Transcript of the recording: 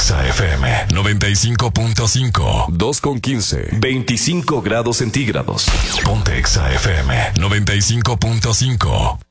Exa FM 95.5. 2:15. 25 grados centígrados. Ponte Exa FM 95.5.